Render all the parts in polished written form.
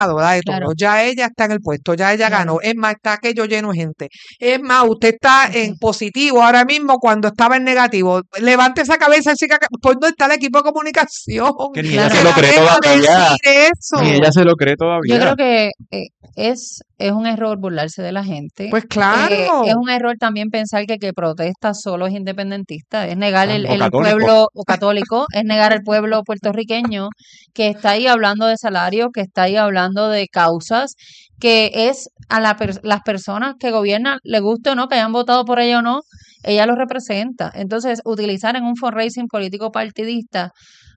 ¿verdad? De todo. Claro. Ya ella está en el puesto, ya ella Claro. ganó. Es más, está aquello lleno de gente. Es más, usted está en Ujú. positivo ahora mismo cuando estaba en negativo. Levante esa cabeza, chica, ¿por dónde está el equipo de comunicación? Que ni ella Claro. se Que lo la cree deja todavía. decir Ni eso. ella se lo cree Yo todavía. creo que es un error burlarse de la gente. Pues Es claro. un error también pensar que el que protesta solo es independentista. Es negar O el católico. pueblo o católico, es negar el pueblo puertorriqueño que está ahí hablando de salario, que está ahí hablando de causas, que es a las personas que gobiernan, le guste o no, que hayan votado por ella o no, ella los representa. Entonces, utilizar en un fundraising político partidista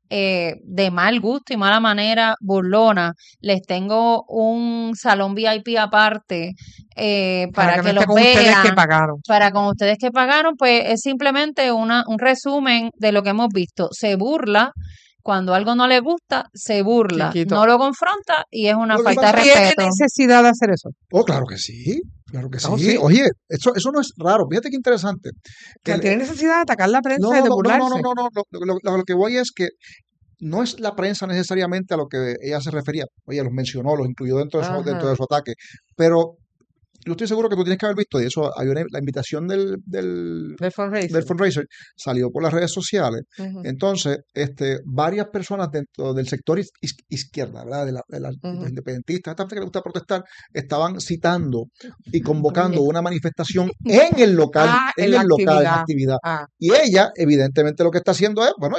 de mal gusto y mala manera, burlona. Les tengo un salón VIP aparte Para para que no que esté los con ustedes que vean, pagaron. para con ustedes que pagaron, pues es simplemente un resumen de lo que hemos visto. Se burla. Cuando algo no le gusta, se burla, Chiquito. no lo confronta y es una Lo que falta de pasa- ¿Tiene respeto. necesidad de hacer eso? Oh, claro que sí. Claro que Oh, sí. sí. Oye, eso no es raro. Fíjate qué interesante. O sea, El- tiene necesidad de atacar la no, prensa y de no, no, no, no, burlarse. no, no, no. Lo que voy es que no es la prensa necesariamente a lo que ella se refería. Oye, los mencionó, los incluyó dentro de Ajá. su ataque. Pero yo estoy seguro que tú tienes que haber visto, y eso hay la invitación del De fundraising. fundraiser salió por las redes sociales. Ujú, Entonces, varias personas dentro del sector izquierda, ¿verdad? De los ujú. independentistas, esta gente que le gusta protestar, estaban citando y convocando Oye. una manifestación en el local, Ah, en en la el local, en la actividad. actividad. Ah, Y ella, evidentemente, lo que está haciendo es, bueno,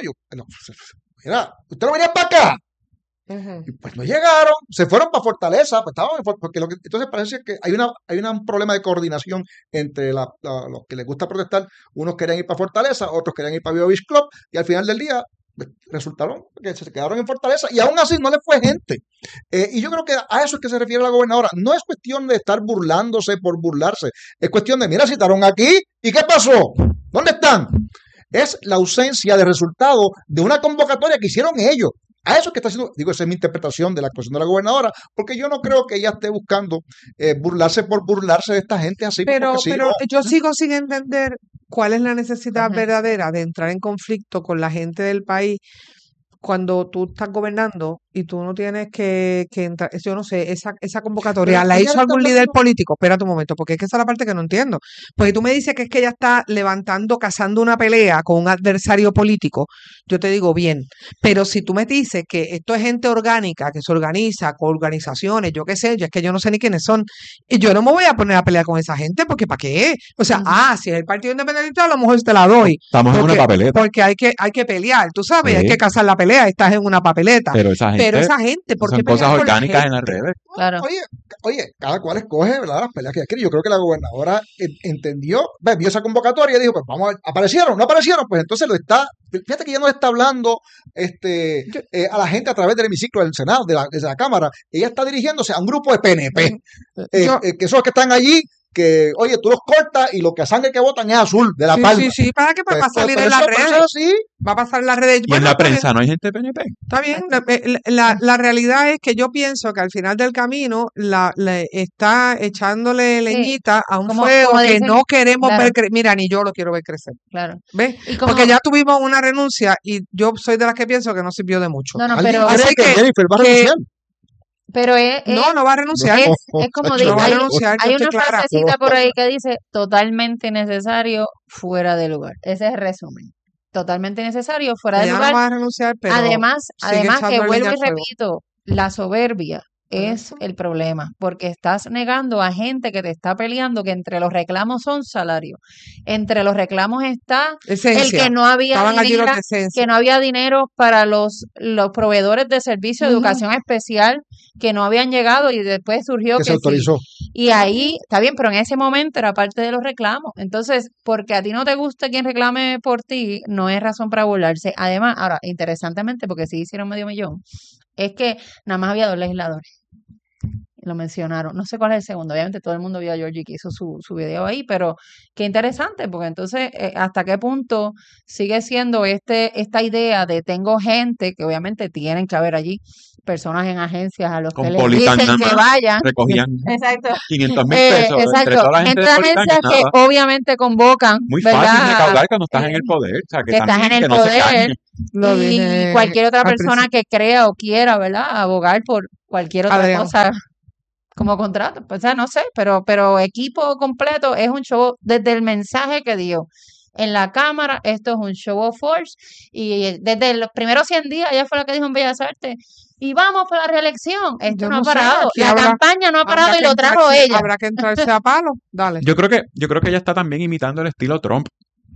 mira, usted no venía para acá. ujú. Y pues no llegaron, se fueron para Fortaleza, pues estaban porque entonces parece que hay un problema de coordinación entre los que les gusta protestar, unos querían ir para Fortaleza, otros querían ir para Bio Beach Club, y al final del día pues, resultaron que se quedaron en Fortaleza, y aún así no les fue gente. Y yo creo que a eso es que se refiere la gobernadora. No es cuestión de estar burlándose por burlarse, es cuestión de, mira, citaron aquí, ¿y qué pasó? ¿Dónde están? Es la ausencia de resultado de una convocatoria que hicieron ellos. A eso es que está haciendo, digo, esa es mi interpretación de la actuación de la gobernadora, porque yo no creo que ella esté buscando burlarse por burlarse de esta gente así, Pero, porque sí, pero no. yo sigo sin entender cuál es la necesidad Ajá. verdadera de entrar en conflicto con la gente del país cuando tú estás gobernando y tú no tienes que entrar, yo no sé, esa convocatoria, Pero ¿la ella hizo le está algún líder hablando, político? Espérate un momento, porque es que esa es la parte que no entiendo. Porque tú me dices que es que ella está cazando una pelea con un adversario político, yo te digo bien, pero si tú me dices que esto es gente orgánica, que se organiza con organizaciones, yo qué sé, yo es que yo no sé ni quiénes son, y yo no me voy a poner a pelear con esa gente, porque ¿para qué? O sea, Ujú. si es el Partido Independentista, a lo mejor te la doy. Estamos en una papeleta. Porque hay que pelear, tú sabes, hay Sí. que cazar la pelea, estás en una papeleta. Pero esa Pero gente esa gente, ¿por son qué pelear cosas por la orgánicas en gente? las redes. Claro. oye, cada cual escoge, ¿verdad?, las peleas que ella quiere. Yo creo que la gobernadora entendió, vio esa convocatoria y dijo, pues vamos, ¿aparecieron? ¿No aparecieron? Pues entonces fíjate que ella no está hablando Yo- a la gente a través del hemiciclo del Senado, de la Cámara. Ella está dirigiéndose a un grupo de PNP, yo, que son los que están allí, que, oye, tú los cortas y lo que sangre que votan es azul, de La Palma. sí, ¿para qué? Pues va a salir Pero en las eso es redes, así. va a pasar en las redes. Y en Bueno, la está bien, prensa no hay gente PNP. está bien. Ah, La realidad es que yo pienso que al final del camino le está echándole Sí, leñita a un como fuego que dicen, no queremos claro, ver crecer. Mira, ni yo lo quiero ver crecer. claro. ¿Ves? Y Porque como, ya tuvimos una renuncia y yo soy de las que pienso que no sirvió de mucho. no, ¿Alguien pero, cree Así que Jennifer va a que renunciar? pero no va a renunciar. es como No, dice, No va a hay, renunciar, yo hay estoy una clara. frasecita por ahí que dice totalmente necesario, fuera de lugar. Ese es el resumen. Totalmente necesario, fuera de Ella no lugar. va a renunciar, pero Además sigue que echando vuelvo leña y al fuego. repito, la soberbia es Eso. el problema, porque estás negando a gente que te está peleando que entre los reclamos son salarios. Entre los reclamos está el que Esencia. no había Estaban allí los dinero, de esencia. que no había dinero para los proveedores de servicio de Ujú. educación especial que no habían llegado y después surgió Que se que sí. autorizó. Y ahí está bien, pero en ese momento era parte de los reclamos. Entonces, porque a ti no te gusta quien reclame por ti, no es razón para burlarse. Además, ahora, interesantemente, porque sí hicieron medio millón, es que nada más había 2 legisladores. lo mencionaron. No sé cuál es el segundo, obviamente todo el mundo vio a Georgie que hizo su video ahí, pero qué interesante, porque entonces hasta qué punto sigue siendo esta idea de tengo gente, que obviamente tienen que haber allí personas en agencias a los que les Politan dicen nada que más vayan. recogían Exacto. 500,000 pesos entre Exacto. toda la gente Gente de de Politan, agencias que nada. obviamente convocan, Muy fácil ¿verdad? recaudar cuando estás en el poder, o sea, que Que estás también en que el no se poder cañe. Lo y dije cualquier otra al persona principio. que crea o quiera, ¿verdad? Abogar por cualquier otra Adrián. cosa como contrato. Pues, o sea, no sé, pero equipo completo es un show desde el mensaje que dio en la Cámara. Esto es un show of force y desde los primeros 100 días ella fue la que dijo en Bellas Artes y vamos por la reelección. Esto Yo no ha no sé, parado. aquí La campaña no ha parado habrá y que lo trajo ella. habrá que entrarse a palo. Dale, Yo creo que ella está también imitando el estilo Trump.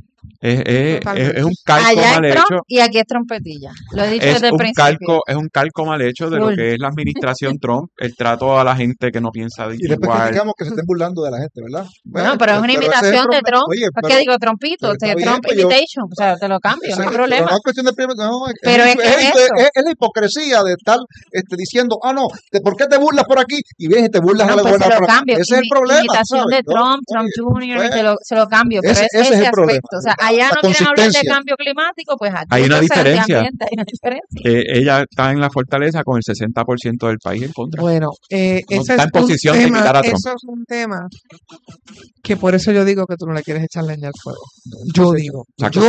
Es totalmente. un calco Allá mal es hecho. Trump y aquí es trompetilla. Lo he dicho Es desde el un principio. calco mal hecho de lo Full. que es la administración Trump, el trato a la gente que no piensa Y después igual. criticamos que se estén burlando de la gente, ¿verdad? Bueno, pero es una ese es el imitación de problema. Trump. Oye, ¿Qué pero digo? Trumpito, está bien, Trump pues yo, imitation. O sea, te lo cambio, no hay pero problema. no es cuestión de no, Pero es que es eso. es la hipocresía de estar diciendo, no, ¿por qué te burlas por aquí? Y vienes y te burlas Bueno, a la pues se buena lo por acá. cambio. Ese es el problema, Imitación ¿sabes? de Trump, Trump Oye, Jr., pues, se lo cambio. Pero ese es es el ese problema. aspecto. O sea, allá La no quieren hablar de consistencia. cambio climático, pues aquí Hay una entonces de diferencia. ambiente hay una diferencia. Ella está en la fortaleza con el 60% del país en contra. Bueno, No ese está es en un posición de tema, imitar a Trump. eso es un tema que por eso yo digo que tú no le quieres echar leña al fuego. Yo digo,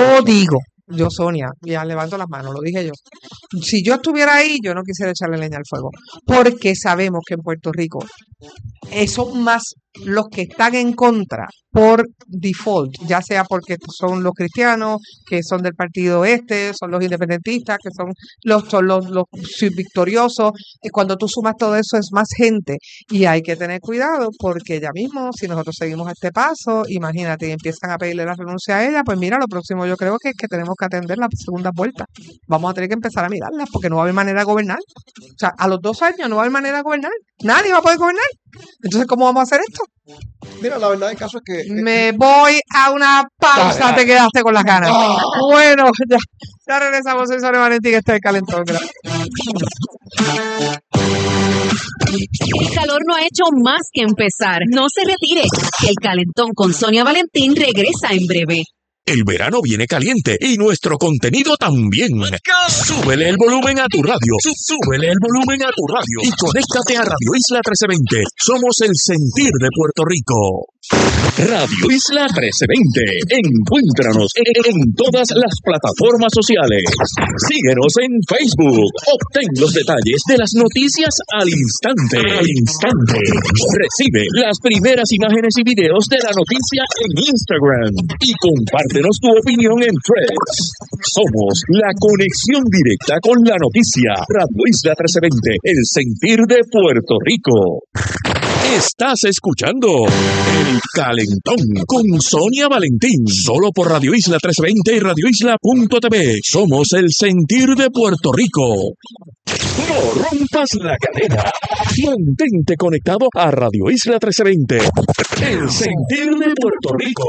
yo Sonia, ya levanto las manos, lo dije yo. Si yo estuviera ahí, yo no quisiera echarle leña al fuego, porque sabemos que en Puerto Rico son más los que están en contra por default, ya sea porque son los cristianos, que son del partido son los independentistas, que son los victoriosos. Cuando tú sumas todo eso es más gente y hay que tener cuidado porque ya mismo, si nosotros seguimos a este paso, imagínate, y empiezan a pedirle la renuncia a ella, pues mira, lo próximo yo creo que es que tenemos que atender la segunda vuelta. Vamos a tener que empezar a mirarlas porque no va a haber manera de gobernar. O sea, a los 2 años no va a haber manera de gobernar. Nadie va a poder gobernar. Entonces, ¿cómo vamos a hacer esto? Mira, la verdad del caso es que Me voy a una pausa, Dale. te quedaste con las ganas. Bueno, ya regresamos, soy Sonia Valentín, este es el Calentón. Gracias. El calor no ha hecho más que empezar. No se retire. El Calentón con Sonia Valentín regresa en breve. El verano viene caliente y nuestro contenido también. Súbele el volumen a tu radio. Súbele el volumen a tu radio. Y conéctate a Radio Isla 1320. Somos el sentir de Puerto Rico. Radio Isla 1320. Encuéntranos en todas las plataformas sociales. Síguenos en Facebook. Obtén los detalles de las noticias al instante. Recibe las primeras imágenes y videos de la noticia en Instagram. Y compártenos tu opinión en Threads. Somos la conexión directa con la noticia. Radio Isla 1320. El sentir de Puerto Rico. Estás escuchando El Calentón con Sonia Valentín, solo por Radio Isla 1320 y radioisla.tv. Somos el sentir de Puerto Rico. No rompas la cadena. Mantente conectado a Radio Isla 1320. El sentir de Puerto Rico.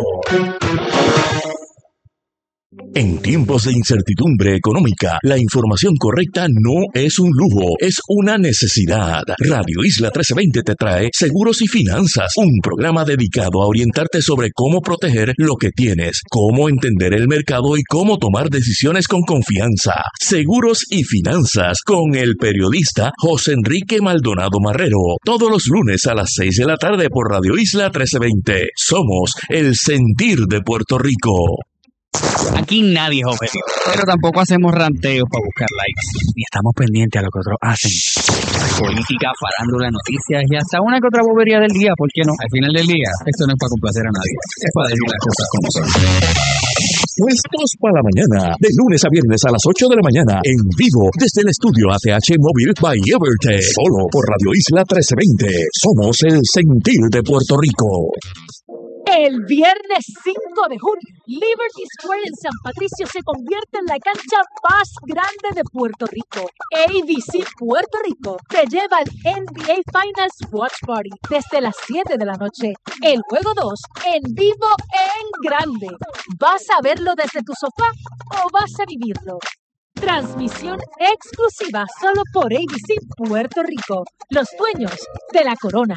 En tiempos de incertidumbre económica, la información correcta no es un lujo, es una necesidad. Radio Isla 1320 te trae Seguros y Finanzas, un programa dedicado a orientarte sobre cómo proteger lo que tienes, cómo entender el mercado y cómo tomar decisiones con confianza. Seguros y Finanzas con el periodista José Enrique Maldonado Marrero, todos los lunes a las 6 de la tarde por Radio Isla 1320. Somos el sentir de Puerto Rico. Aquí nadie es objetivo, pero tampoco hacemos ranteos para buscar likes, ni estamos pendientes a lo que otros hacen. Política, farándula, noticias y hasta una que otra bobería del día, ¿por qué no? Al final del día, esto no es para complacer a nadie, es para decir las cosas como son. Puestos para la mañana, de lunes a viernes a las 8 de la mañana, en vivo desde el estudio ATH Móvil by Evertech, solo por Radio Isla 1320. Somos el sentir de Puerto Rico. El viernes 5 de junio, Liberty Square en San Patricio se convierte en la cancha más grande de Puerto Rico. ABC Puerto Rico te lleva al NBA Finals Watch Party desde las 7 de la noche. El juego 2 en vivo en grande. ¿Vas a verlo desde tu sofá o vas a vivirlo? Transmisión exclusiva solo por ABC Puerto Rico, los dueños de la corona.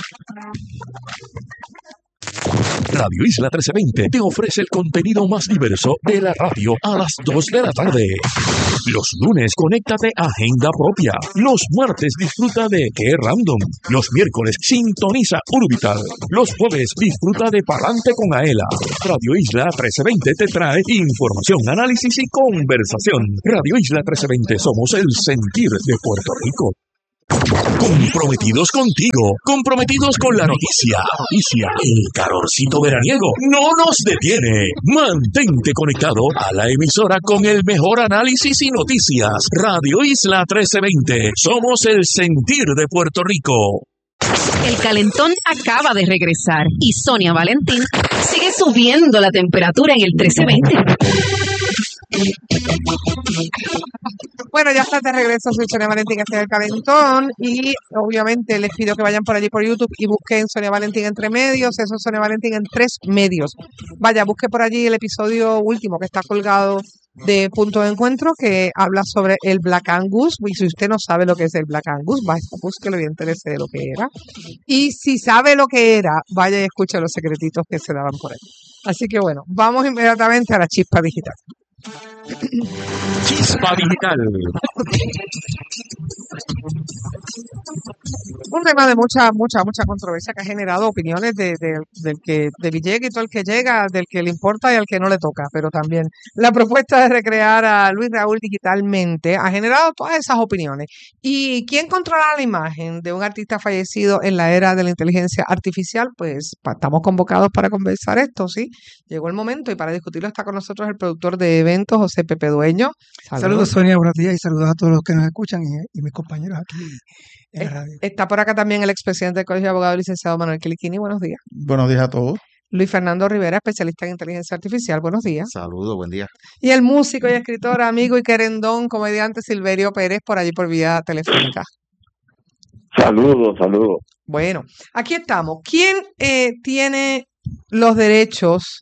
Radio Isla 1320 te ofrece el contenido más diverso de la radio a las 2 de la tarde. Los lunes, conéctate a Agenda Propia. Los martes, disfruta de Qué Random. Los miércoles, sintoniza Urbital. Los jueves, disfruta de Palante con Aela. Radio Isla 1320 te trae información, análisis y conversación. Radio Isla 1320, somos el sentir de Puerto Rico. Comprometidos contigo, comprometidos con la noticia. El calorcito veraniego no nos detiene. Mantente conectado a la emisora con el mejor análisis y noticias. Radio Isla 1320, somos el sentir de Puerto Rico. El calentón acaba de regresar y Sonia Valentín sigue subiendo la temperatura en el 1320. Bueno, ya está de regreso, soy Sonia Valentín, este es el calentón, y obviamente les pido que vayan por allí por YouTube y busquen Sonia Valentín entre medios, eso es Sonia Valentín en 3 medios. Vaya, busque por allí el episodio último que está colgado de Punto de Encuentro, que habla sobre el Black Angus, y si usted no sabe lo que es el Black Angus, vaya, búsquelo y entérese de lo que era, y si sabe lo que era, vaya y escuche los secretitos que se daban por ahí. Así que bueno, vamos inmediatamente a la chispa digital. Chispa Digital. Un tema de mucha controversia que ha generado opiniones del que llega y todo el que llega, del que le importa y al que no le toca, pero también la propuesta de recrear a Luis Raúl digitalmente ha generado todas esas opiniones. ¿Y quién controla la imagen de un artista fallecido en la era de la inteligencia artificial? Pues estamos convocados para conversar esto, ¿sí? Llegó el momento y para discutirlo está con nosotros el productor de eventos, José Pepe Dueño. Saludos, Sonia, buenos días y saludos a todos los que nos escuchan y mis compañeros aquí en la radio. Está por acá también el expresidente del Colegio de Abogados, licenciado Manuel Quiliquini. Buenos días. Buenos días a todos. Luis Fernando Rivera, especialista en inteligencia artificial. Buenos días. Saludos, buen día. Y el músico y escritor, amigo y querendón, comediante Silverio Pérez, por allí por vía telefónica. Saludos. Bueno, aquí estamos. ¿Quién tiene los derechos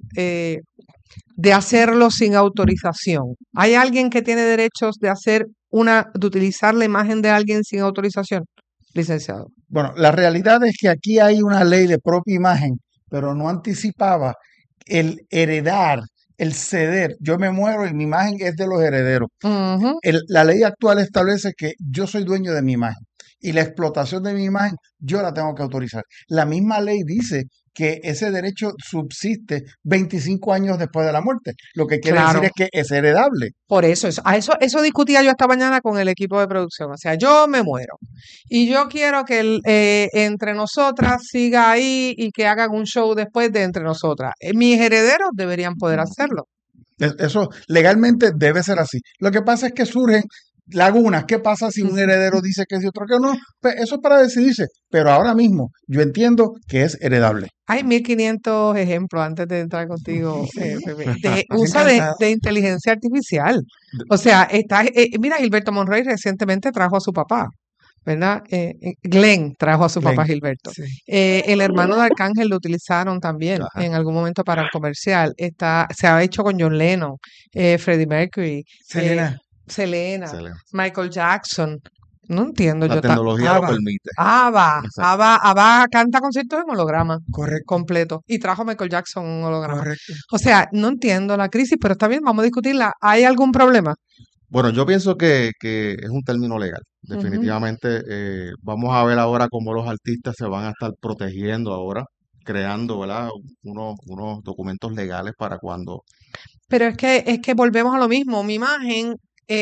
de hacerlo sin autorización? ¿Hay alguien que tiene derechos de utilizar la imagen de alguien sin autorización, licenciado? Bueno, la realidad es que aquí hay una ley de propia imagen, pero no anticipaba el heredar, el ceder. Yo me muero y mi imagen es de los herederos. Ujú. La ley actual establece que yo soy dueño de mi imagen y la explotación de mi imagen yo la tengo que autorizar. La misma ley dice que ese derecho subsiste 25 años después de la muerte. Lo que quiere Claro. decir es que es heredable. Por eso, eso discutía yo esta mañana con el equipo de producción. O sea, yo me muero y yo quiero que Entre Nosotras siga ahí y que hagan un show después de Entre Nosotras. Mis herederos deberían poder hacerlo. Eso legalmente debe ser así. Lo que pasa es que surgen lagunas. ¿Qué pasa si un heredero dice que sí, otro que no? Pues eso es para decidirse. Pero ahora mismo yo entiendo que es heredable. Hay 1500 ejemplos antes de entrar contigo, Pepe, de uso encantado. de inteligencia artificial. O sea, mira, Gilberto Monroy recientemente trajo a su papá, ¿verdad? Glenn trajo a su papá Glenn, Gilberto. sí. El hermano de Arcángel lo utilizaron también Ajá. en algún momento para el comercial. Se ha hecho con John Lennon, Freddie Mercury, Selena. Selena, Excelente. Michael Jackson. No entiendo La yo. tecnología lo Ava. permite. Ava Exacto. canta conciertos en holograma Correcto, completo y trajo a Michael Jackson un holograma. correcto. O sea, no entiendo la crisis, pero está bien, vamos a discutirla. ¿Hay algún problema? Bueno, yo pienso que es un término legal. Ujú. Definitivamente vamos a ver ahora cómo los artistas se van a estar protegiendo ahora, creando, ¿verdad? Unos documentos legales para cuando... Pero es que volvemos a lo mismo. Mi imagen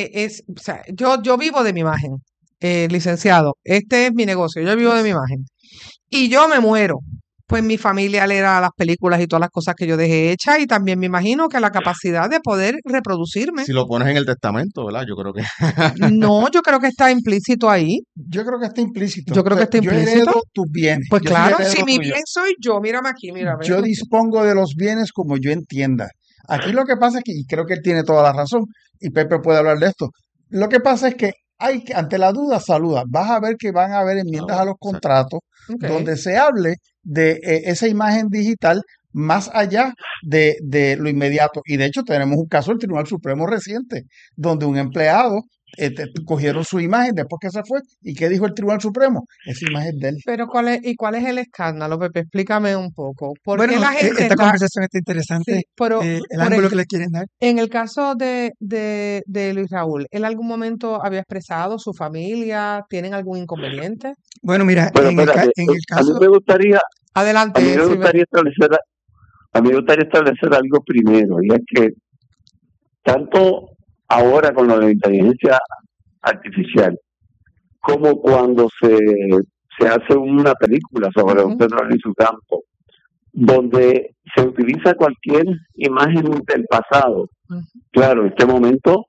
o sea, yo vivo de mi imagen, licenciado. Este es mi negocio, yo vivo de mi imagen. Y yo me muero. Pues mi familia le da las películas y todas las cosas que yo dejé hechas y también me imagino que la capacidad de poder reproducirme. Si lo pones en el testamento, ¿verdad? Yo creo que... No, yo creo que está implícito ahí. Yo creo que está implícito. Yo creo que está Yo implícito. heredo tus bienes. Pues Yo sí claro, heredo si mi tuyo. bien soy yo, mírame aquí, mírame. Yo dispongo de los bienes como yo entienda. Aquí lo que pasa es que, y creo que él tiene toda la razón, y Pepe puede hablar de esto, lo que pasa es que ante la duda, saluda. Vas a ver que van a haber enmiendas a los contratos Ok. donde se hable de esa imagen digital más allá de lo inmediato. Y de hecho tenemos un caso del Tribunal Supremo reciente, donde un empleado cogieron su imagen después que se fue. ¿Y qué dijo el Tribunal Supremo? Esa imagen de él. Pero ¿cuál es el escándalo, Pepe? Explícame un poco. ¿Por qué Bueno, la gente esta está... conversación está interesante, Sí, pero el por ángulo ej- que le quieren dar. en el caso de Luis Raúl, ¿él algún momento había expresado su familia? ¿Tienen algún inconveniente? Bueno, mira, Pero en el espérate, en el a mí caso, me gustaría, a Adelante, mí me Silverio. gustaría establecer, a mí me gustaría establecer algo primero, y es que tanto ahora con lo de la inteligencia artificial, como cuando se hace una película sobre un Ujú, petróleo y su campo, donde se utiliza cualquier imagen del pasado. ujú. Claro, en este momento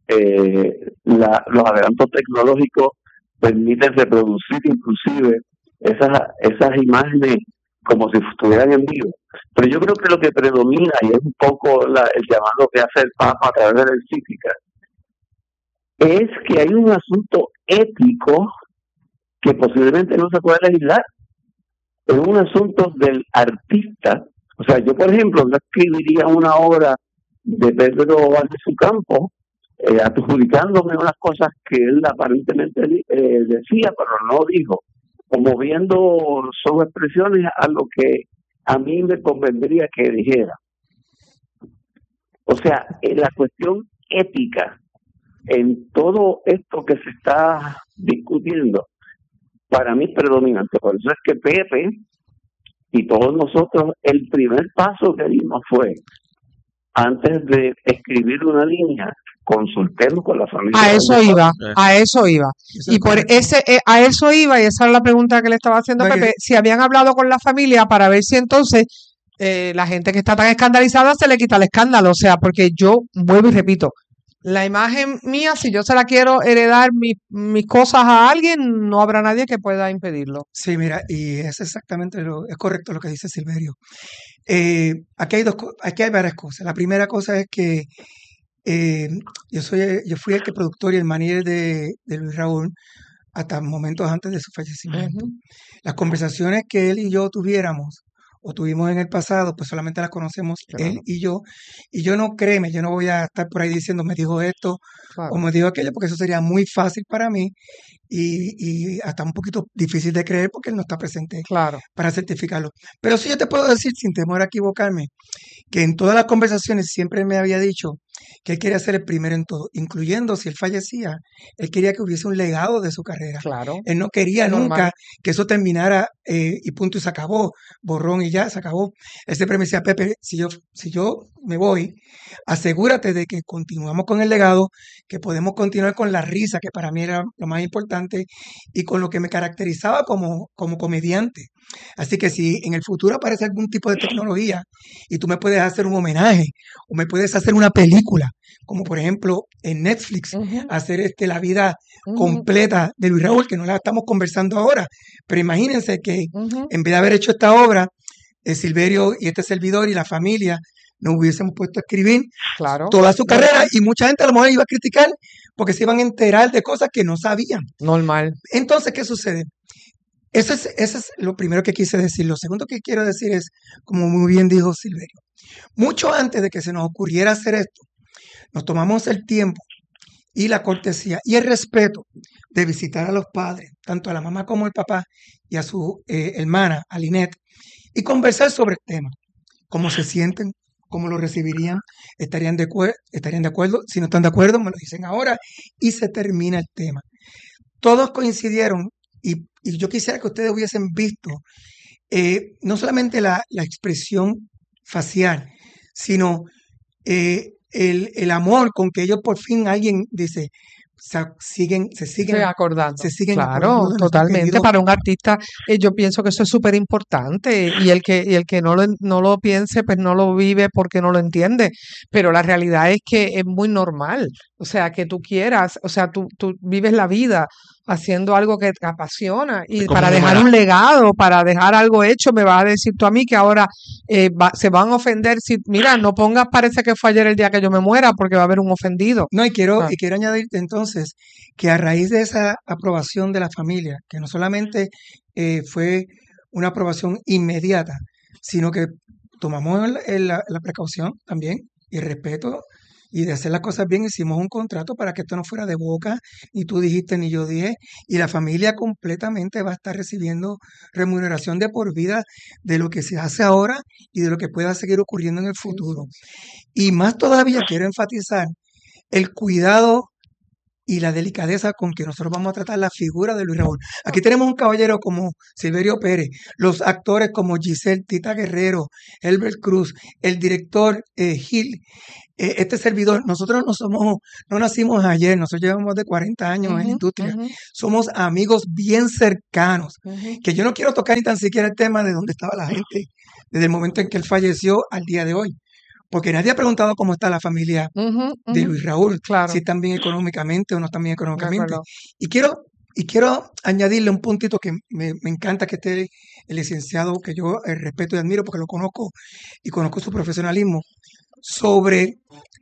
los adelantos tecnológicos permiten reproducir inclusive esas imágenes como si estuvieran en vivo. Pero yo creo que lo que predomina, y es un poco el llamado que hace el Papa a través de la encíclica, es que hay un asunto ético que posiblemente no se puede legislar. Es un asunto del artista. O sea, yo, por ejemplo, no escribiría una obra de Pedro Albizu Campos adjudicándome unas cosas que él aparentemente decía, pero no dijo, o moviendo sus expresiones a lo que a mí me convendría que dijera. O sea, la cuestión ética en todo esto que se está discutiendo, para mí es predominante. Por eso es que Pepe y todos nosotros, el primer paso que dimos fue, antes de escribir una línea, consultemos con la familia A del eso lector. iba, a eso iba. eso Y es por correcto. a eso iba, y esa era la pregunta que le estaba haciendo a No, Pepe, si habían hablado con la familia para ver si entonces la gente que está tan escandalizada se le quita el escándalo. O sea, porque yo vuelvo y repito, la imagen mía, si yo se la quiero heredar mis cosas a alguien, no habrá nadie que pueda impedirlo. Sí, mira, y es exactamente es correcto lo que dice Silverio. Aquí hay varias cosas. La primera cosa es que yo fui el productor y el manager de Luis Raúl hasta momentos antes de su fallecimiento. Ujú. Las conversaciones que él y yo tuviéramos o tuvimos en el pasado, pues solamente las conocemos él Claro, y yo. Y yo no voy a estar por ahí diciendo me dijo esto o claro, me dijo aquello, porque eso sería muy fácil para mí y hasta un poquito difícil de creer porque él no está presente claro. para certificarlo. Pero sí yo te puedo decir, sin temor a equivocarme, que en todas las conversaciones siempre me había dicho que él quería ser el primero en todo, incluyendo si él fallecía, él quería que hubiese un legado de su carrera. Claro, Él no quería es nunca normal. que eso terminara y punto y se acabó, borrón y ya, se acabó. Él siempre me decía, Pepe, si yo me voy, asegúrate de que continuamos con el legado, que podemos continuar con la risa, que para mí era lo más importante, y con lo que me caracterizaba como comediante. Así que si en el futuro aparece algún tipo de tecnología y tú me puedes hacer un homenaje o me puedes hacer una película, como por ejemplo en Netflix, Ujú, hacer la vida ujú, completa de Luis Raúl, que no la estamos conversando ahora, pero imagínense que ujú. en vez de haber hecho esta obra, Silverio y este servidor y la familia nos hubiésemos puesto a escribir Claro, toda su carrera normal, y mucha gente a lo mejor iba a criticar porque se iban a enterar de cosas que no sabían. normal. Entonces, ¿qué sucede? Eso es lo primero que quise decir. Lo segundo que quiero decir es, como muy bien dijo Silverio, mucho antes de que se nos ocurriera hacer esto, nos tomamos el tiempo y la cortesía y el respeto de visitar a los padres, tanto a la mamá como al papá y a su hermana, a Linet, y conversar sobre el tema, cómo se sienten, cómo lo recibirían, estarían de acuerdo, si no están de acuerdo, me lo dicen ahora, y se termina el tema. Todos coincidieron y yo quisiera que ustedes hubiesen visto no solamente la expresión facial, sino el amor con que ellos por fin alguien dice, se siguen Acordando. acordando Claro, de nuestro totalmente. querido. Para un artista, yo pienso que eso es súper importante y el que no lo piense, pues no lo vive porque no lo entiende. Pero la realidad es que es muy normal. O sea, que tú quieras, o sea, tú vives la vida haciendo algo que te apasiona y como para un dejar homenaje. un legado, para dejar algo hecho, me vas a decir tú a mí que ahora se van a ofender si, mira, no pongas parece que fue ayer el día que yo me muera porque va a haber un ofendido. No, y quiero Ah, añadir entonces que a raíz de esa aprobación de la familia, que no solamente fue una aprobación inmediata, sino que tomamos la precaución también y respeto y de hacer las cosas bien. Hicimos un contrato para que esto no fuera de boca, ni tú dijiste ni yo dije, y la familia completamente va a estar recibiendo remuneración de por vida de lo que se hace ahora y de lo que pueda seguir ocurriendo en el futuro. Y más todavía quiero enfatizar el cuidado y la delicadeza con que nosotros vamos a tratar la figura de Luis Raúl. Aquí tenemos un caballero como Silverio Pérez, los actores como Giselle Tita Guerrero, Elbert Cruz, el director Gil, este servidor. Nosotros no nacimos ayer, nosotros llevamos más de 40 años en la industria. Somos amigos bien cercanos, que yo no quiero tocar ni tan siquiera el tema de dónde estaba la gente desde el momento en que él falleció al día de hoy. Porque nadie ha preguntado cómo está la familia de Luis Raúl, claro. si están bien económicamente o no están bien económicamente. Y quiero añadirle un puntito que me encanta que esté el licenciado, que yo respeto y admiro porque lo conozco y conozco su profesionalismo, sobre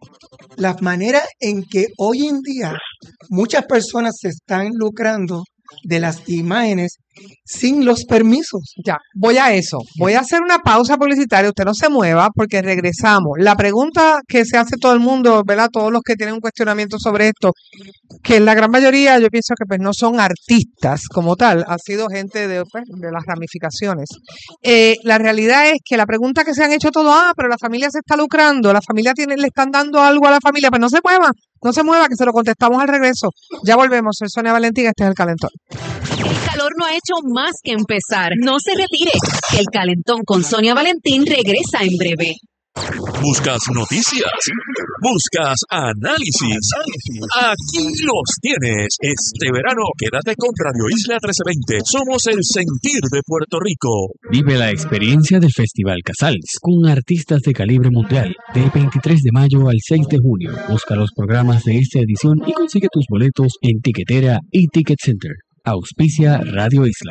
la manera en que hoy en día muchas personas se están lucrando de las imágenes sin los permisos. Ya, voy a eso. Voy a hacer una pausa publicitaria. Usted no se mueva porque regresamos. La pregunta que se hace todo el mundo, ¿verdad? Todos los que tienen un cuestionamiento sobre esto, que la gran mayoría yo pienso que pues no son artistas como tal, ha sido gente de las ramificaciones. La realidad es que la pregunta que se han hecho todos, pero la familia se está lucrando, la familia le están dando algo a la familia, pues no se mueva, que se lo contestamos al regreso. Ya volvemos. Soy Sonia Valentín, este es El Calentón. El calor no ha hecho más que empezar. No se retire. El Calentón con Sonia Valentín regresa en breve. ¿Buscas noticias? ¿Buscas análisis? Aquí los tienes. Este verano quédate con Radio Isla 1320. Somos el sentir de Puerto Rico. Vive la experiencia del Festival Casals con artistas de calibre mundial del 23 de mayo al 6 de junio. Busca los programas de esta edición y consigue tus boletos en Tiquetera y Ticket Center. Auspicia Radio Isla.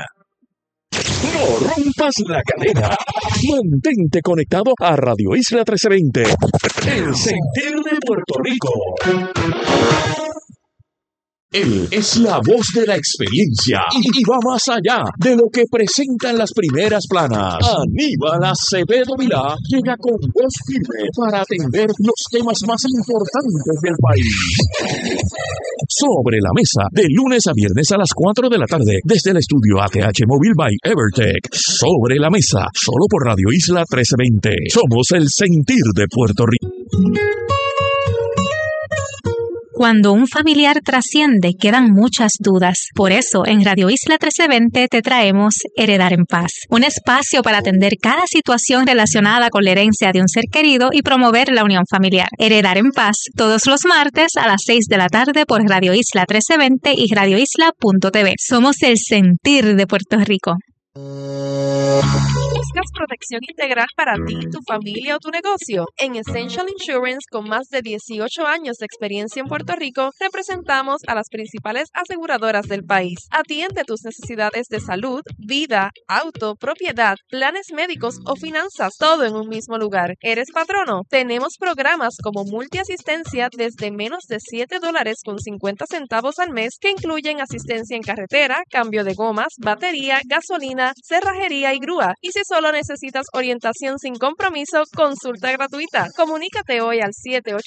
No rompas la cadena. Mantente conectado a Radio Isla 1320. El sentir de Puerto Rico. Él es la voz de la experiencia y va más allá de lo que presentan las primeras planas. Aníbal Acevedo Vilá llega con voz firme para atender los temas más importantes del país. Sobre la mesa, de lunes a viernes a las 4 de la tarde, desde el estudio ATH Móvil by Evertech. Sobre la mesa, solo por Radio Isla 1320. Somos el sentir de Puerto Rico. Cuando un familiar trasciende, quedan muchas dudas. Por eso, en Radio Isla 1320 te traemos Heredar en Paz, un espacio para atender cada situación relacionada con la herencia de un ser querido y promover la unión familiar. Heredar en Paz, todos los martes a las 6 de la tarde por Radio Isla 1320 y radioisla.tv. Somos el sentir de Puerto Rico. ¿Buscas protección integral para ti, tu familia o tu negocio? En Essential Insurance, con más de 18 años de experiencia en Puerto Rico, representamos a las principales aseguradoras del país. Atiende tus necesidades de salud, vida, auto, propiedad, planes médicos o finanzas, todo en un mismo lugar. ¿Eres patrono? Tenemos programas como multiasistencia desde menos de $7.50 al mes que incluyen asistencia en carretera, cambio de gomas, batería, gasolina, cerrajería y grúa. Y si solo necesitas orientación sin compromiso, consulta gratuita. Comunícate hoy al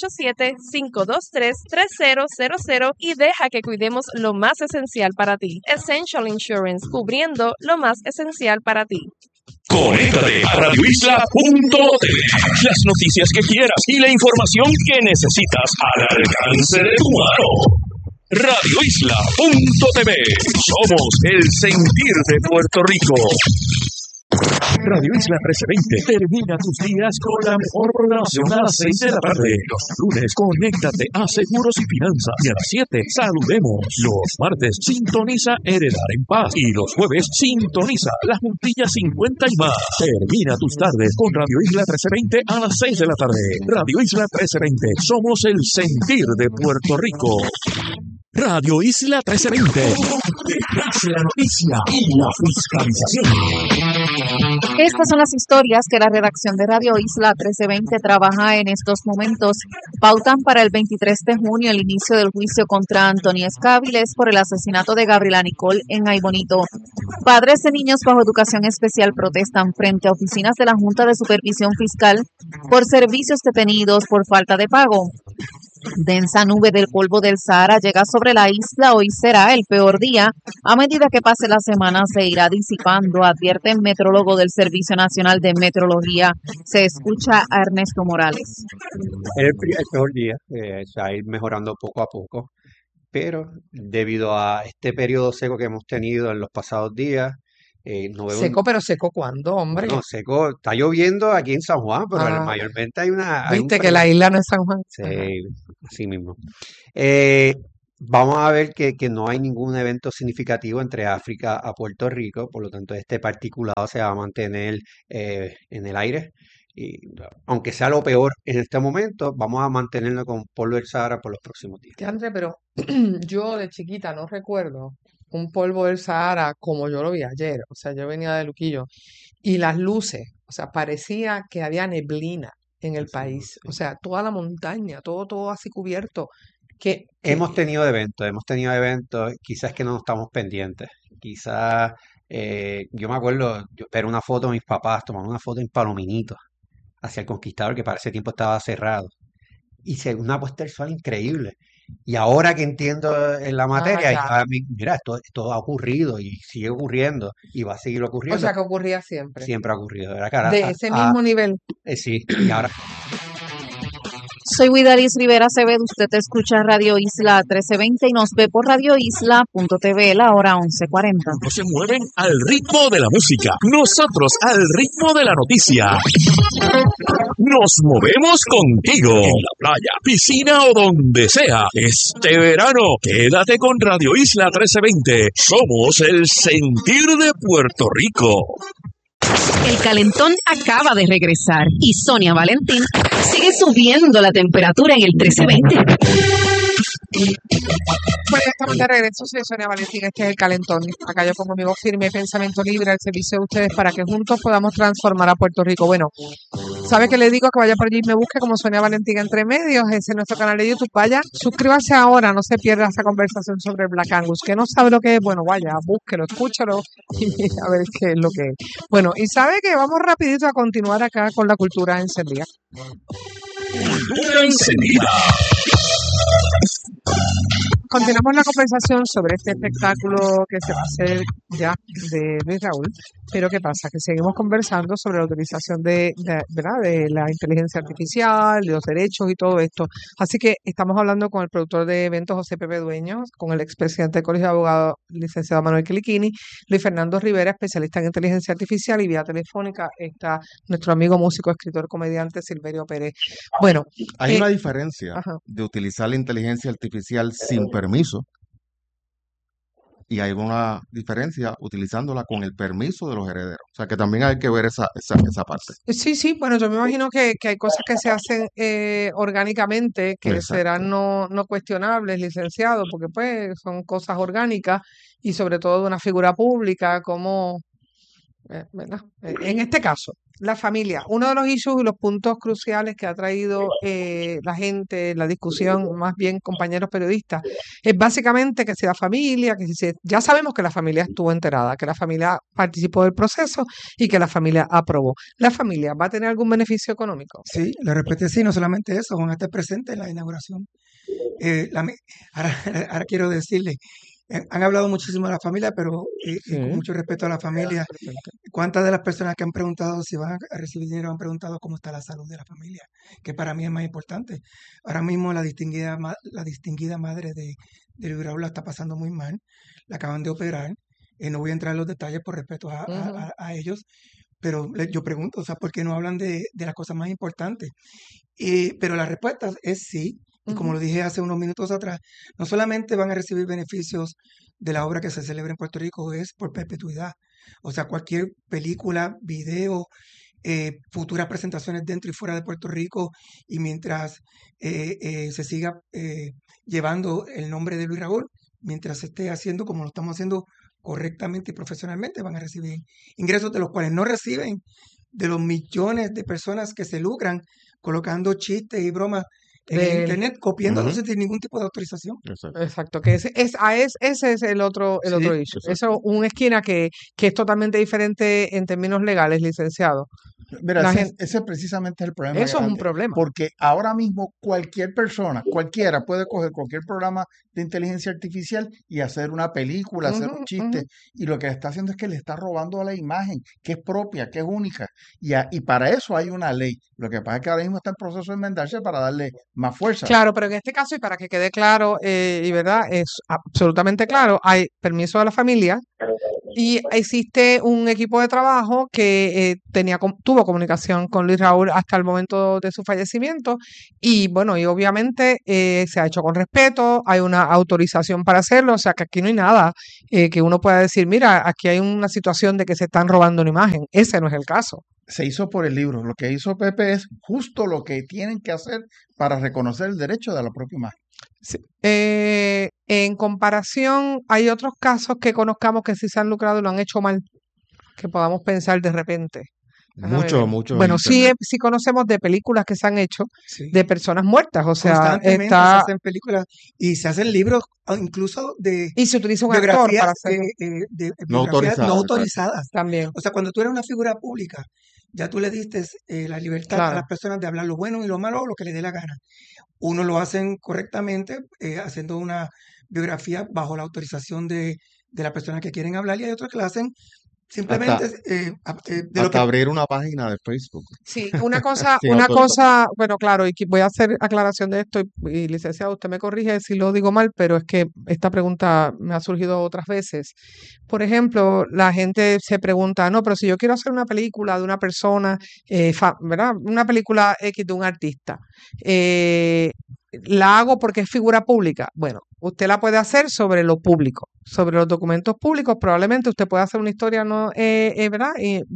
787-523-3000 y deja que cuidemos lo más esencial para ti. Essential Insurance, cubriendo lo más esencial para ti. Conéctate a radioisla.tv. Las noticias que quieras y la información que necesitas al alcance de tu mano. radioisla.tv. Somos el sentir de Puerto Rico. Radio Isla 1320 termina tus días con la mejor programación a las 6 de la tarde. Los lunes, conéctate a Seguros y Finanzas. Y a las 7, saludemos. Los martes, sintoniza Heredar en Paz. Y los jueves, sintoniza La Juntilla 50 y más. Termina tus tardes con Radio Isla 1320 a las 6 de la tarde. Radio Isla 1320. Somos el sentir de Puerto Rico. Radio Isla 1320. Detrás de la noticia y la fiscalización. Estas son las historias que la redacción de Radio Isla 1320 trabaja en estos momentos. Pautan para el 23 de junio el inicio del juicio contra Anthony Escabiles por el asesinato de Gabriela Nicole en Aybonito. Padres de niños bajo educación especial protestan frente a oficinas de la Junta de Supervisión Fiscal por servicios detenidos por falta de pago. Densa nube del polvo del Sahara llega sobre la isla. Hoy será el peor día. A medida que pase la semana se irá disipando, advierte el metrólogo del Servicio Nacional de Meteorología. Se escucha a Ernesto Morales. El peor día, se va a ir mejorando poco a poco, pero debido a este periodo seco que hemos tenido en los pasados días, no veo Seco, pero seco ¿cuándo, hombre? bueno, seco, está lloviendo aquí en San Juan, pero Ah, mayormente hay un viste que la isla no es San Juan. Sí, Ajá. así mismo. Vamos a ver que no hay ningún evento significativo entre África a Puerto Rico, por lo tanto este particulado se va a mantener en el aire. Y aunque sea lo peor en este momento, vamos a mantenerlo con polvo del Sahara por los próximos días. André, pero yo de chiquita no recuerdo un polvo del Sahara como yo lo vi ayer. O sea, yo venía de Luquillo y las luces, o sea, parecía que había neblina en el país. O sea, toda la montaña, todo así cubierto. Que Hemos tenido eventos, quizás que no estamos pendientes. Quizás, yo me acuerdo, yo esperé una foto de mis papás, tomando una foto en Palominito, hacia el Conquistador, que para ese tiempo estaba cerrado. Y una puesta del sol increíble. Y ahora que entiendo en la materia, ya. mira, esto ha ocurrido y sigue ocurriendo y va a seguir O ocurriendo. sea, que ocurría siempre. Siempre ha ocurrido. ¿Verdad? Que ahora, De ese mismo nivel. sí, y ahora Soy Widalis Rivera Acevedo. Usted escucha Radio Isla 1320 y nos ve por radioisla.tv, la hora 11:40. No se mueven al ritmo de la música, nosotros al ritmo de la noticia. Nos movemos contigo en la playa, piscina o donde sea. Este verano, quédate con Radio Isla 1320. Somos el sentir de Puerto Rico. El calentón acaba de regresar y Sonia Valentín sigue subiendo la temperatura en el 1320. Pues estamos de regreso, soy Sonia Valentín, este es el Calentón. Acá yo pongo mi voz firme y pensamiento libre al servicio de ustedes para que juntos podamos transformar a Puerto Rico. Bueno, ¿sabe qué le digo? Que vaya por allí y me busque como Sonia Valentín Entre Medios, ese es nuestro canal de YouTube. Vaya, suscríbase ahora, no se pierda esa conversación sobre el Black Angus. Que no sabe lo que es, bueno, vaya, búsquelo, escúchalo y mira a ver qué es lo que es. Bueno, y sabe que vamos rapidito a continuar acá con la cultura encendida. Cultura encendida. Continuamos la conversación sobre este espectáculo que se va a hacer ya de Luis Raúl, pero ¿qué pasa? Que seguimos conversando sobre la utilización ¿verdad? De la inteligencia artificial, de los derechos y todo esto. Así que estamos hablando con el productor de eventos José Pepe Dueño, con el expresidente del Colegio de Abogados, licenciado Manuel Quiliquini, Luis Fernando Rivera, especialista en inteligencia artificial, y vía telefónica está nuestro amigo músico, escritor, comediante Silverio Pérez. Bueno, Hay una diferencia ajá. de utilizar la inteligencia artificial sin permiso y hay una diferencia utilizándola con el permiso de los herederos. O sea que también hay que ver esa parte. Sí, bueno, yo me imagino que hay cosas que se hacen orgánicamente que Exacto. serán no cuestionables, licenciado, porque pues son cosas orgánicas y sobre todo de una figura pública como, ¿verdad? En este caso, la familia. Uno de los issues y los puntos cruciales que ha traído la gente, la discusión, más bien compañeros periodistas, es básicamente que si la familia, ya sabemos que la familia estuvo enterada, que la familia participó del proceso y que la familia aprobó. ¿La familia va a tener algún beneficio económico? Sí, le repito, sí, no solamente eso, van a estar presentes en la inauguración. Ahora quiero decirle, han hablado muchísimo de la familia, pero con mucho respeto a la familia, ¿cuántas de las personas que han preguntado si van a recibir dinero han preguntado cómo está la salud de la familia? Que para mí es más importante. Ahora mismo la distinguida madre de Luis Raúl la está pasando muy mal, la acaban de operar, no voy a entrar en los detalles por respeto a ellos, pero yo pregunto, o sea, ¿por qué no hablan de las cosas más importantes? Pero la respuesta es sí. Y como lo dije hace unos minutos atrás, no solamente van a recibir beneficios de la obra que se celebra en Puerto Rico, es por perpetuidad. O sea, cualquier película, video, futuras presentaciones dentro y fuera de Puerto Rico, y mientras se siga llevando el nombre de Luis Raúl, mientras se esté haciendo como lo estamos haciendo correctamente y profesionalmente, van a recibir ingresos de los cuales no reciben de los millones de personas que se lucran colocando chistes y bromas en el Del- internet, copiándolos sin ningún tipo de autorización. Exacto, que ese es el otro Sí, issue. Eso es una esquina que es totalmente diferente en términos legales, licenciado. Mira, La ese, gente, ese precisamente es el problema eso es un grande, problema. porque ahora mismo cualquier persona, cualquiera puede coger cualquier programa de inteligencia artificial y hacer una película, hacer un Ujú, chiste, ujú. y lo que está haciendo es que le está robando a la imagen, que es propia, que es única, y para eso hay una ley. Lo que pasa es que ahora mismo está en proceso de enmendarse para darle más fuerza. Claro, pero en este caso, y para que quede claro, y verdad, es absolutamente claro, hay permiso de la familia y existe un equipo de trabajo que tuvo comunicación con Luis Raúl hasta el momento de su fallecimiento y bueno, y obviamente se ha hecho con respeto, hay una autorización para hacerlo, o sea que aquí no hay nada que uno pueda decir, mira, aquí hay una situación de que se están robando una imagen, ese no es el caso. Se hizo por el libro. Lo que hizo Pepe es justo lo que tienen que hacer para reconocer el derecho de la propia imagen. Sí. En comparación, hay otros casos que conozcamos que sí se han lucrado y lo han hecho mal, que podamos pensar de repente. Déjame ver. Mucho en Bueno, sí, internet. sí conocemos de películas que se han hecho Sí. de personas muertas, o sea, Constantemente se está hacen películas y se hacen libros incluso de y se utiliza un actor biografías, para hacerlo de No biografías no autorizada, exacto. autorizadas. también, O sea, cuando tú eres una figura pública, ya tú le diste la libertad a claro. las personas de hablar lo bueno y lo malo, lo que le dé la gana. Uno lo hacen correctamente, haciendo una biografía bajo la autorización de la persona que quieren hablar, y hay otros que la hacen simplemente Hasta, de lo hasta que... abrir una página de Facebook Sí, una cosa, sin autorización. bueno, claro, y que voy a hacer aclaración de esto y licenciado, usted me corrige si lo digo mal, pero es que esta pregunta me ha surgido otras veces. Por ejemplo, la gente se pregunta, no, pero si yo quiero hacer una película de una persona, ¿verdad? Una película X de un artista, ¿la hago porque es figura pública? Bueno, usted la puede hacer sobre lo público, sobre los documentos públicos. Probablemente usted pueda hacer una historia no, ¿verdad?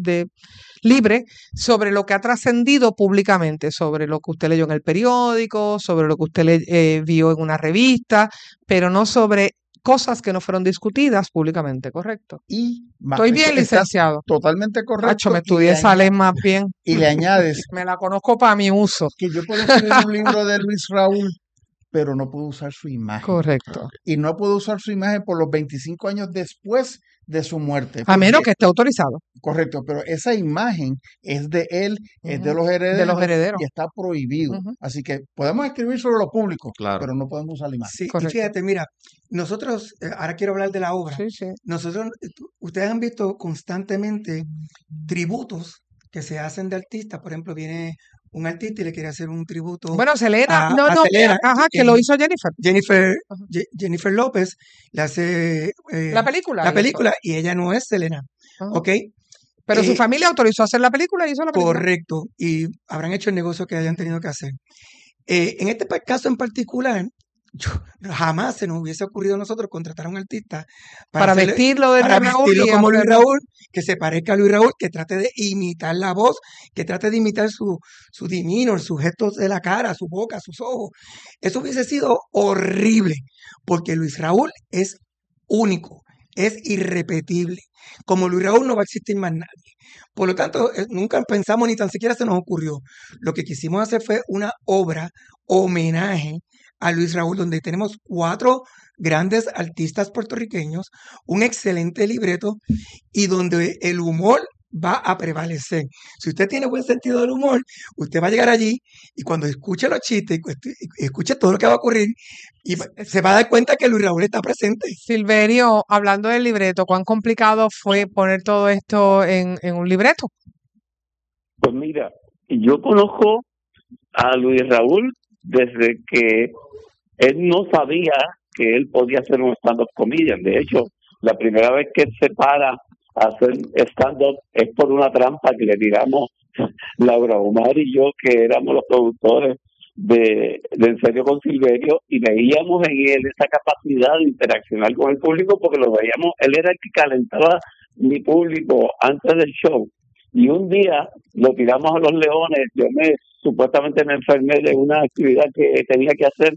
Libre sobre lo que ha trascendido públicamente, sobre lo que usted leyó en el periódico, sobre lo que usted vio en una revista, pero no sobre cosas que no fueron discutidas públicamente, ¿correcto? Y Estoy bien, estás licenciado. totalmente Hacho, correcto. me Y estudié le, esa ley más bien. y le añades Me la conozco para mi uso. que yo puedo escribir un libro de Luis Raúl, pero no puedo usar su imagen. Correcto. Y no puedo usar su imagen por los 25 años después de su muerte. A menos Porque, que esté autorizado. correcto, pero esa imagen es de él, es de Ujú. los De los herederos herederos. y está prohibido. Ujú. Así que podemos escribir sobre lo público, Claro. pero no podemos usar la imagen. Sí, y Correcto. fíjate, mira, nosotros, ahora quiero hablar de la obra. Sí, sí. Nosotros, ustedes han visto constantemente tributos que se hacen de artistas. Por ejemplo, viene un artista y le quiere hacer un tributo Bueno, Selena, a no, Selena. ajá, que lo hizo Jennifer. Jennifer, Jennifer López le hace La película. la hizo. película y ella no es Selena, Ajá. ¿ok? Pero su Eh, familia autorizó hacer la película y hizo la película. Correcto, y habrán hecho el negocio que hayan tenido que hacer. En este caso en particular, jamás se nos hubiese ocurrido a nosotros contratar a un artista Para hacerle- vestirlo de para Luis Raúl vestirlo y como Luis hacerlo- Raúl, que se parezca a Luis Raúl, que trate de imitar la voz, que trate de imitar su demeanor, sus gestos de la cara, su boca, sus ojos. Eso hubiese sido horrible, porque Luis Raúl es único, es irrepetible. Como Luis Raúl no va a existir más nadie. Por lo tanto, nunca pensamos ni tan siquiera se nos ocurrió. Lo que quisimos hacer fue una obra homenaje a Luis Raúl, donde tenemos 4 grandes artistas puertorriqueños, un excelente libreto y donde el humor va a prevalecer. Si usted tiene buen sentido del humor, usted va a llegar allí y cuando escuche los chistes, y escuche todo lo que va a ocurrir, y se va a dar cuenta que Luis Raúl está presente. Silverio, hablando del libreto, ¿cuán complicado fue poner todo esto en un libreto? Pues mira, yo conozco a Luis Raúl desde que él no sabía que él podía hacer un stand-up comedian. De hecho, la primera vez que él se para a hacer stand-up es por una trampa que le tiramos Laura Omar y yo, que éramos los productores de En Serio con Silverio, y veíamos en él esa capacidad de interaccionar con el público, porque lo veíamos, él era el que calentaba mi público antes del show. Y un día lo tiramos a los leones, supuestamente me enfermé de una actividad que tenía que hacer,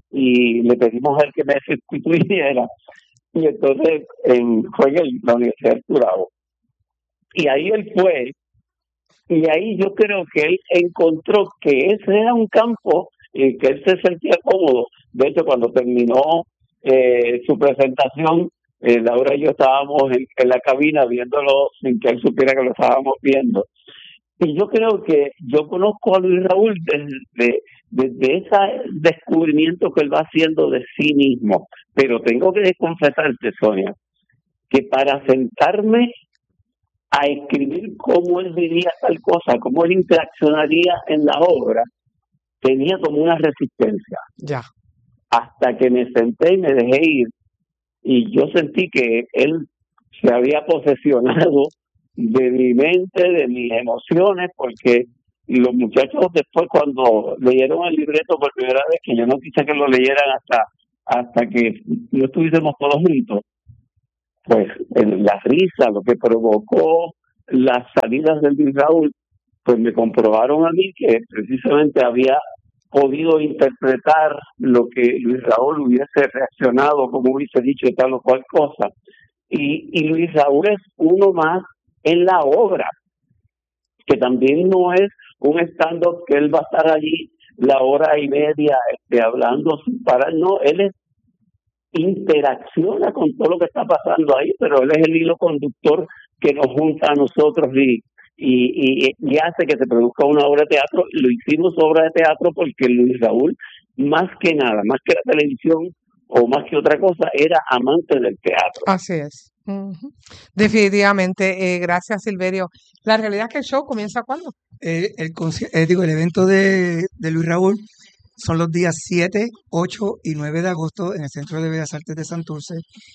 y le pedimos a él que me sustituyera. Y entonces fue en la Universidad del Curabo. Y ahí él fue, y ahí yo creo que él encontró que ese era un campo en que él se sentía cómodo. De hecho, cuando terminó su presentación, Laura y yo estábamos en la cabina viéndolo sin que él supiera que lo estábamos viendo. Y yo creo que yo conozco a Luis Raúl desde ese descubrimiento que él va haciendo de sí mismo. Pero tengo que confesarte, Sonia, que para sentarme a escribir cómo él diría tal cosa, cómo él interaccionaría en la obra, tenía como una resistencia. Ya. Hasta que me senté y me dejé ir. Y yo sentí que él se había posesionado de mi mente, de mis emociones, porque los muchachos después cuando leyeron el libreto por primera vez, que yo no quise que lo leyeran hasta que no estuviésemos todos juntos, pues la risa, lo que provocó las salidas del Luis Raúl, pues me comprobaron a mí que precisamente había podido interpretar lo que Luis Raúl hubiese reaccionado, como hubiese dicho tal o cual cosa. Y Luis Raúl es uno más en la obra, que también no es un stand-up que él va a estar allí la hora y media hablando sin parar, no, él interacciona con todo lo que está pasando ahí, pero él es el hilo conductor que nos junta a nosotros y hace que se produzca una obra de teatro. Lo hicimos obra de teatro porque Luis Raúl, más que nada, más que la televisión o más que otra cosa, era amante del teatro. Así es. Ujú. Definitivamente. Gracias, Silverio. La realidad es que el show comienza ¿cuándo? El evento de Luis Raúl son los días 7, 8 y 9 de agosto en el Centro de Bellas Artes de Santurce.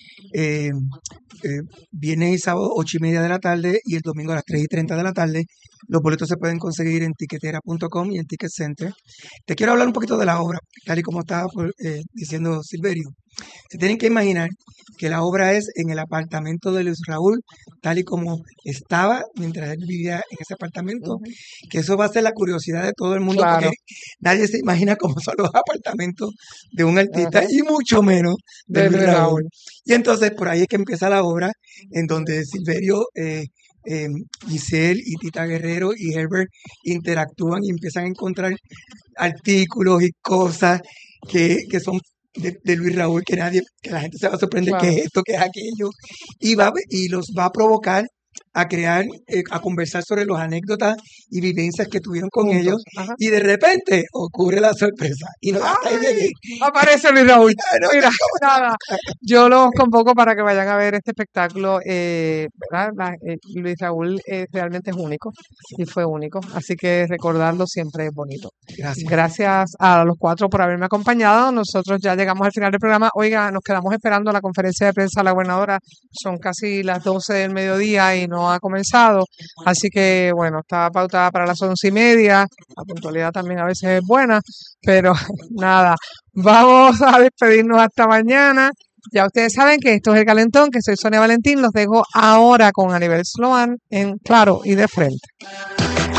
Viernes y sábado 8:30 de la tarde y el domingo a las 3:30 de la tarde. Los boletos se pueden conseguir en tiquetera.com y en Ticket Center. Te quiero hablar un poquito de la obra, tal y como estaba diciendo Silverio. Se tienen que imaginar que la obra es en el apartamento de Luis Raúl, tal y como estaba mientras él vivía en ese apartamento, que eso va a ser la curiosidad de todo el mundo, Claro. porque nadie se imagina cómo son los apartamentos de un artista y mucho menos de Luis Raúl. Y entonces por ahí es que empieza la obra, en donde Silverio, Giselle y Tita Guerrero y Herbert interactúan y empiezan a encontrar artículos y cosas que son de Luis Raúl, que la gente se va a sorprender Claro. qué es esto, qué es aquello, y los va a provocar a crear, a conversar sobre las anécdotas y vivencias que tuvieron con Juntos. ellos, Ajá. y de repente ocurre la sorpresa. Y no hasta ahí llegué. Aparece Luis Raúl. No, Mira, nada, yo los convoco para que vayan a ver este espectáculo. ¿Verdad? Luis Raúl realmente es único y fue único, así que recordarlo siempre es bonito. Gracias. Gracias a los cuatro por haberme acompañado. Nosotros ya llegamos al final del programa. Oiga, nos quedamos esperando la conferencia de prensa de la gobernadora. Son casi las 12 del mediodía y no ha comenzado. Así que, bueno, estaba pautada para las 11:30. La puntualidad también a veces es buena, pero nada, vamos a despedirnos hasta mañana. Ya ustedes saben que esto es El Calentón, que soy Sonia Valentín. Los dejo ahora con Anibel Sloan en Claro y de Frente.